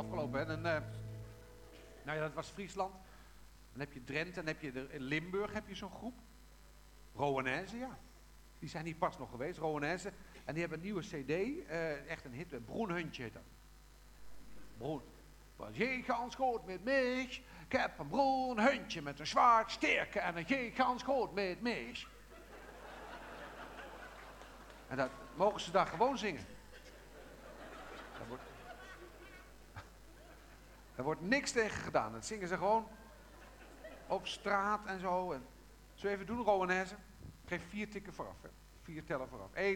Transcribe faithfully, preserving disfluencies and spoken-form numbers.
afgelopen. Hè? En, uh, nou ja, dat was Friesland. Dan heb je Drenthe, dan heb je de, in Limburg heb je zo'n groep. Rowanese, ja. Die zijn hier pas nog geweest, Rowanese. En die hebben een nieuwe cd, uh, echt een hit, Broenhuntje heet dat. Broen. Want je gans goed met mij. Ik heb een bruin hondje met een zwart sterke en een gigant goed met mij. En dat mogen ze daar gewoon zingen. Daar wordt, daar wordt niks tegen gedaan. Dat zingen ze gewoon op straat en zo. En, zullen we even doen, Rowanese? Ik geef vier tikken vooraf. Hè. Vier tellen vooraf. Eén.